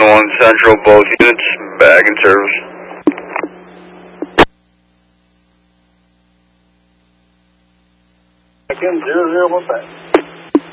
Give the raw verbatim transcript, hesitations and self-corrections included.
one Central, both units, back in service. Back in, zero zero one back.